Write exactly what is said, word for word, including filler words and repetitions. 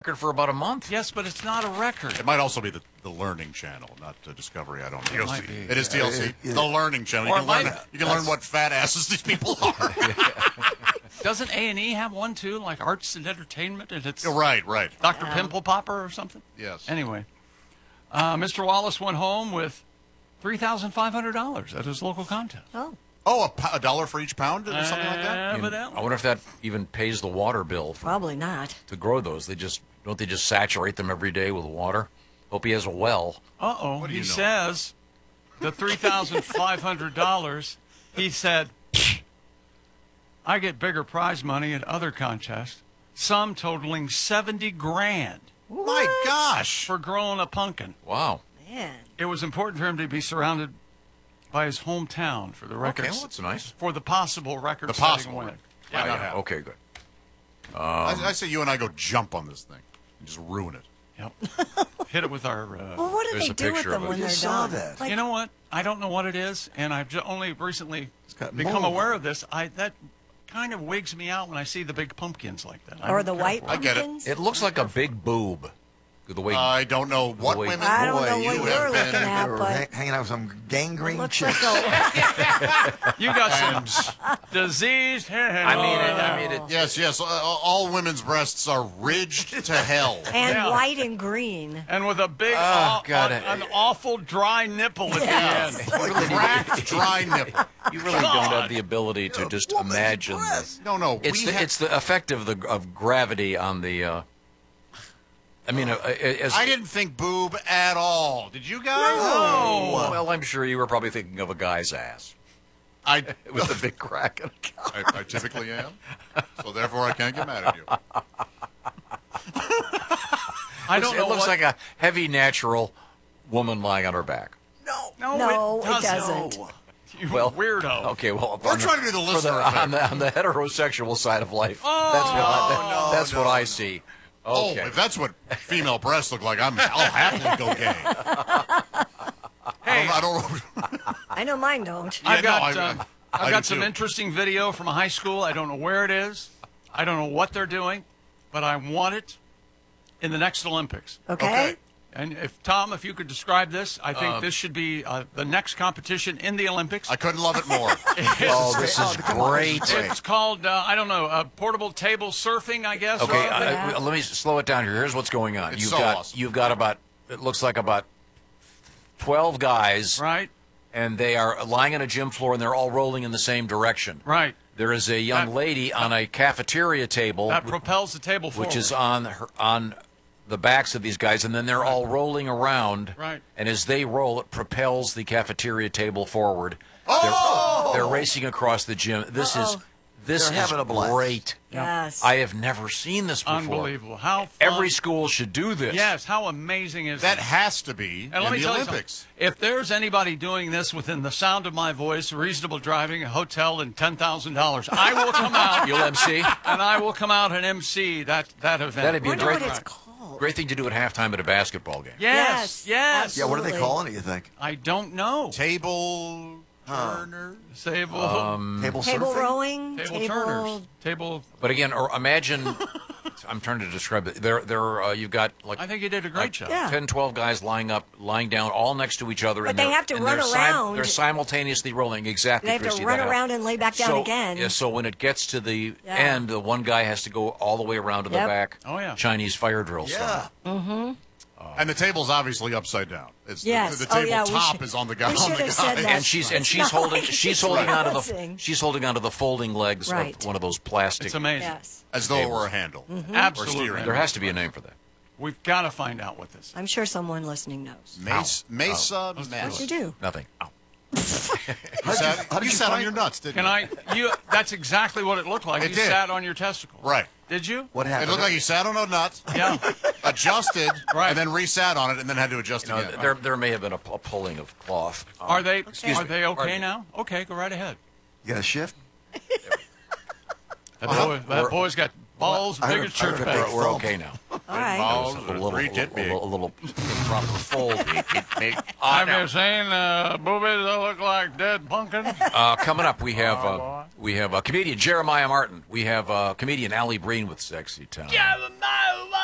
record for about a month. Yes, but it's not a record. It might also be the, the Learning Channel, not uh, Discovery. I don't know. It might be. It is T L C. Uh, yeah. The Learning Channel. You Or can learn. might- You can learn what fat asses these people are. Doesn't A and E have one too, like Arts and Entertainment, and it's right, right. Doctor Pimple Popper or something? Yes. Anyway, uh, Mister Wallace went home with three thousand five hundred dollars at his local contest. Oh. Oh, a, po- a dollar for each pound or something like that? And Evidently. I wonder if that even pays the water bill for, Probably not. to grow those. They just don't they just saturate them every day with water? Hope he has a well. Uh-oh. What do He you know? says the three thousand five hundred dollars, he said, I get bigger prize money at other contests, some totaling seventy grand My gosh. for growing a pumpkin. Wow. Man. It was important for him to be surrounded by his hometown for the record. Okay, well, that's nice. For the possible record The possible win. record. Yeah, Why not yeah. have? Okay, good. I, I say you and I go jump on this thing and just ruin it. Yep. Hit it with our. Uh, Well, what do There's they a do with picture them of it. when I they're just saw done? that. Like, you know what? I don't know what it is, and I've ju- only recently got become mold. aware of this. I that kind of wigs me out when I see the big pumpkins like that. I or don't the care white for I get it. pumpkins? It looks like a big boob. The way I don't know what Boy. women. I don't Boy, know you what have you're been- looking at, They were but hang- hanging out with some it gangrene looks chicks. like a... You got some diseased hair. I mean, it, I mean, it, Yes, yes. Uh, all women's breasts are ridged to hell. and Yeah. white and green. and with a big, Oh, aw- God. an, an awful dry nipple at Yes. the end. Cracked, dry nipple. you really don't have the ability to just woman's imagine. breast. No, no. It's we the have- it's the effect of the of gravity on the. Uh, I mean, uh, as, I didn't think boob at all. Did you guys? Oh, well, I'm sure you were probably thinking of a guy's ass I, with the big crack. In it. I, I typically am. So therefore, I can't get mad at you. I don't it know looks what, like a heavy, natural woman lying on her back. No. No, No, it it doesn't. doesn't. You Well, weirdo. Okay, well, We're on trying to do the for listener on, effect. the, on the heterosexual side of life. Oh, that's what I, that- no, that's no, what I no. see. Oh, Okay. if that's what female breasts look like, I'm, I'll happily go gay. Hey, I don't, I don't I know mine don't. I've Yeah, got, no, I- um, I- I've I got do some too. interesting video from a high school. I don't know where it is. I don't know what they're doing, but I want it in the next Olympics. Okay? Okay. And if Tom, if you could describe this, I Uh, think this should be uh, the next competition in the Olympics. I couldn't love it more. Oh, this is great. It's called uh, I don't know, uh, portable table surfing, I guess. Okay, or- uh, Yeah. let me slow it down here. Here's what's going on. It's you've so got awesome. you've got about it looks like about twelve guys, right, and they are lying on a gym floor, and they're all rolling in the same direction. right. There is a young That- lady on a cafeteria table, That propels the table forward. which is on her, on the backs of these guys, and then they're all rolling around. Right. And as they roll, it propels the cafeteria table forward. Oh! They're, they're racing across the gym. This is Uh-oh. this They're is having a blast. great. Yes. I have never seen this before. unbelievable. How fun. Every school should do this. Yes, how amazing is That this? has to be And let in me the tell Olympics. you something. If there's anybody doing this within the sound of my voice, reasonable driving, a hotel, and ten thousand dollars, I will come out You'll M C. and I will come out and M C that that event. That'd be I a wonder great, what it's called. great thing to do at halftime at a basketball game. Yes, Yes, yes. Yeah, what are they Absolutely. calling it, you think? I don't know. Table turner. Sable, Um, Table, Table surfing? rowing, table turners, table. But again, or imagine, I'm trying to describe it. There, there, uh, you've got like I think you did a great job. Yeah. ten, twelve guys lying up, lying down, all next to each other. But and they they're- have to and run they're around. they're simultaneously rolling. Exactly. They have to Christy, run that around helps. and lay back down so, again. Yeah, so when it gets to the Yeah. end, the one guy has to go all the way around to the Yep. back. Oh, yeah. Chinese fire drill Yeah. style. And the table's obviously upside down. It's Yes. the, the Oh, table yeah, we top should- is on the guy. we on should the have said guy. that. And she's and It's she's not holding like she's it's holding onto the balancing. she's holding onto the folding legs Right. of one of those plastic. It's amazing. Yes. As though it were a handle. Mm-hmm. Or Absolutely. steering. There has to be a name for that. We've got to find out what this is. I'm sure someone listening knows. Mesa, Mesa What Mesa. you do? Nothing. You sat, how did you you sat on find- your nuts, didn't Can you? I? You. That's exactly what it looked like. It you did. sat on your testicle. Right. Did you? What It happened? looked like you sat on a nut, Yeah. adjusted, Right. and then resat on it, and then had to adjust You know, again. there there may have been a, a pulling of cloth. Um, Are they? Excuse are me. they okay Pardon me. now? Okay, go right ahead. You got a shift? That, boy, that We're- boy's got balls I big heard- as church I heard We're, pegs. we're okay now. All right. Balls A are little, three a tit little, big. a little improper fold. Have you seen uh, boobies that look like dead pumpkins? Uh, coming up, we have uh, we have uh, comedian Jeremiah Martin. We have uh, comedian Allie Breen with Sexy Time. Jeremiah